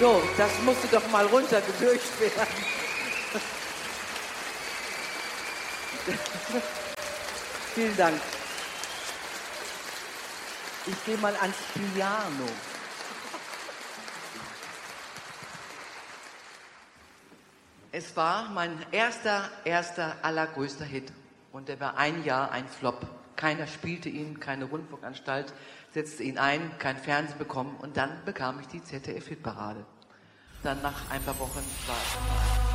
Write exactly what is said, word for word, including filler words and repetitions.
So, das musste doch mal runtergedurcht werden. Vielen Dank. Ich gehe mal ans Piano. Es war mein erster, erster, allergrößter Hit. Und er war ein Jahr ein Flop. Keiner spielte ihn, keine Rundfunkanstalt setzte ihn ein, kein Fernsehen bekommen. Und dann bekam ich die Z D F-Hitparade. Dann nach ein paar Wochen war es